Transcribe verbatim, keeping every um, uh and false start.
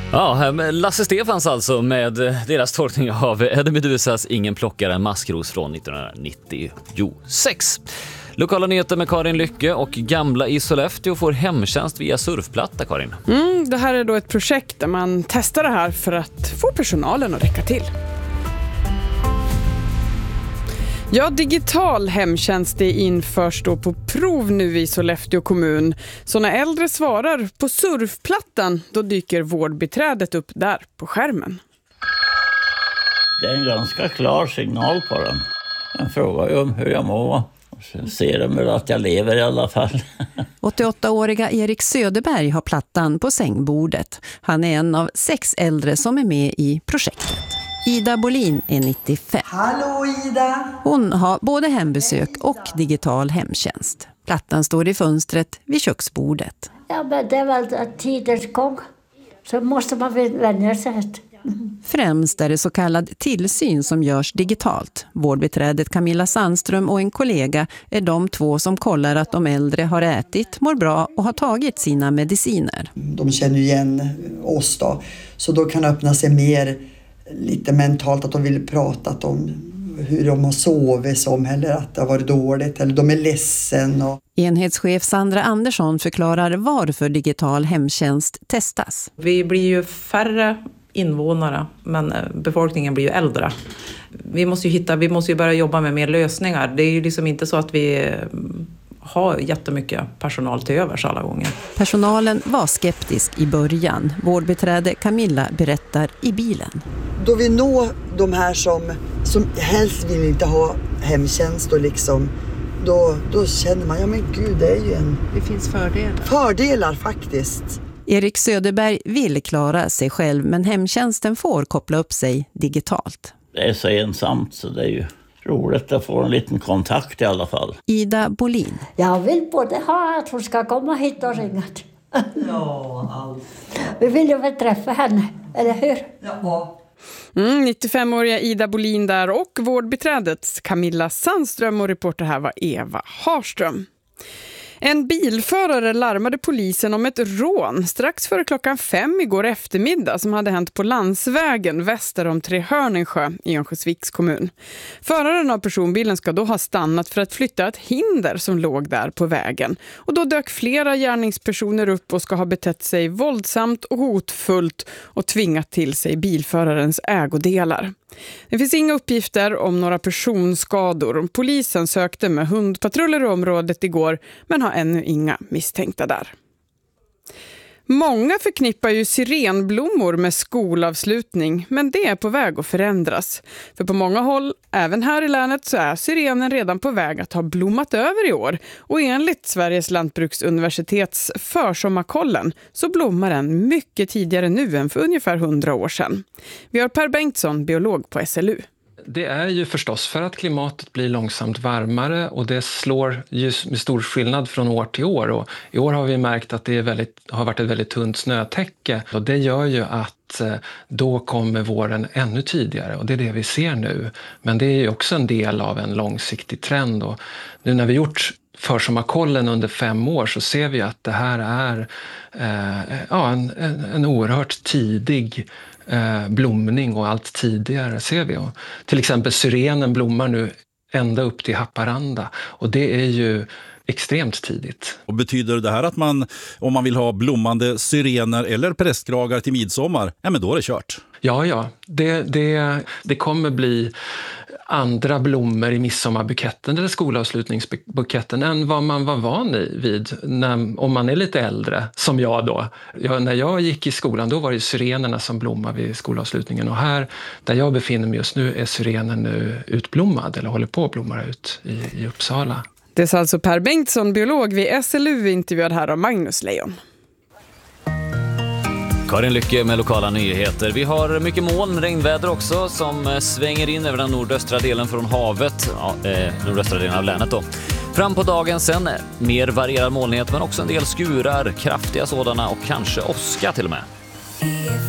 Ja, Lasse Stefans alltså med deras tolkning av Eddie Medusas Ingen plockar en maskros från nittonhundranittiosex. Lokala nyheter med Karin Lycke och Gamla i Sollefteå får hemtjänst via surfplatta, Karin. Mm, det här är då ett projekt där man testar det här för att få personalen att räcka till. Ja, digital hemtjänst det införs då på prov nu i Sollefteå kommun. Så när äldre svarar på surfplattan, då dyker vårdbiträdet upp där på skärmen. Det är en ganska klar signal på den. Den frågar ju om hur jag mår. Och sen ser de väl att jag lever i alla fall. åttioåttaåriga Erik Söderberg har plattan på sängbordet. Han är en av sex äldre som är med i projektet. Ida Bolin är nittiofem. Hallå Ida! Hon har både hembesök och digital hemtjänst. Plattan står i fönstret vid köksbordet. Ja, men det är väl tidens gång. Så måste man vänja sig. Främst är det så kallad tillsyn som görs digitalt. Vårdbiträdet Camilla Sandström och en kollega är de två som kollar att de äldre har ätit, mår bra och har tagit sina mediciner. De känner igen oss då, så då kan öppna sig mer lite mentalt, att de vill prata om hur de har sovit som, eller att det har varit dåligt, eller de är ledsen. Och... Enhetschef Sandra Andersson förklarar varför digital hemtjänst testas. Vi blir ju färre invånare, men befolkningen blir ju äldre. Vi måste ju hitta, vi måste ju börja jobba med mer lösningar. Det är ju liksom inte så att vi har jättemycket personal till övers alla gånger. Personalen var skeptisk i början. Vårdbiträde Camilla berättar i bilen. Då vi når de här som, som helst vill inte ha hemtjänst och liksom, då, då känner man, ja men gud, det är ju en... Det finns fördelar. Fördelar faktiskt. Erik Söderberg vill klara sig själv, men hemtjänsten får koppla upp sig digitalt. Det är så ensamt, så det är ju roligt att få en liten kontakt i alla fall. Ida Bolin. Jag vill både ha att hon ska komma hit och ringa. Ja, allt. Vi vill ju väl träffa henne, eller hur? Ja. Mm, nittiofemåriga Ida Bolin där och vårdbiträdet Camilla Sandström, och reporter här var Eva Harström. En bilförare larmade polisen om ett rån strax före klockan fem igår eftermiddag som hade hänt på landsvägen väster om Trehörningsjö i Örnsköldsviks kommun. Föraren av personbilen ska då ha stannat för att flytta ett hinder som låg där på vägen. Och då dök flera gärningspersoner upp och ska ha betett sig våldsamt och hotfullt och tvingat till sig bilförarens ägodelar. Det finns inga uppgifter om några personskador. Polisen sökte med hundpatruller i området igår, men har ännu inga misstänkta där. Många förknippar ju sirenblommor med skolavslutning, men det är på väg att förändras. För på många håll, även här i länet, så är sirenen redan på väg att ha blommat över i år. Och enligt Sveriges lantbruksuniversitets försommarkollen så blommar den mycket tidigare nu än för ungefär hundra år sedan. Vi har Per Bengtsson, biolog på S L U. Det är ju förstås för att klimatet blir långsamt varmare, och det slår ju med stor skillnad från år till år. Och i år har vi märkt att det är väldigt, har varit ett väldigt tunt snötäcke, och det gör ju att då kommer våren ännu tidigare, och det är det vi ser nu. Men det är ju också en del av en långsiktig trend, och nu när vi gjort försommarkollen under fem år så ser vi att det här är eh, ja, en, en, en oerhört tidig Eh, blomning, och allt tidigare ser vi. Och till exempel syrenen blommar nu ända upp till Haparanda, och det är ju extremt tidigt. Och betyder det här att man, om man vill ha blommande syrener eller prästkragar till midsommar, ja men då är det kört? Ja, ja. Det, det, det kommer bli andra blommor i midsommarbuketten eller skolavslutningsbuketten än vad man var van vid när, om man är lite äldre, som jag då. Jag, när jag gick i skolan, då var det syrenerna som blommade vid skolavslutningen, och här där jag befinner mig just nu är syrenen nu utblommad eller håller på att blomma ut i, i Uppsala. Det är alltså Per Bengtsson, biolog vid S L U, intervjuad här av Magnus Lejon. Karin Lycke med lokala nyheter. Vi har mycket moln, regnväder också som svänger in över den nordöstra delen från havet, ja, eh, nordöstra delen av länet då. Fram på dagen sen mer varierad molnighet, men också en del skurar, kraftiga sådana, och kanske åska till och med.